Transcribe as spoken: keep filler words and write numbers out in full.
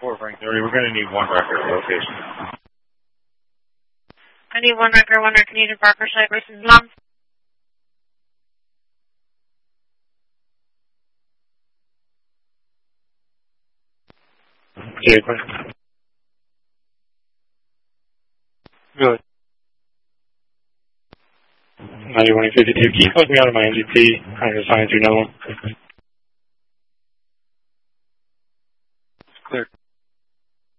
four Frank thirty, we're going to need one record location. I need one record, one record needed, Barker site versus Mom. Okay, good. ninety-one fifty-two, keep closing out of my M G P, I'm going to sign through no one.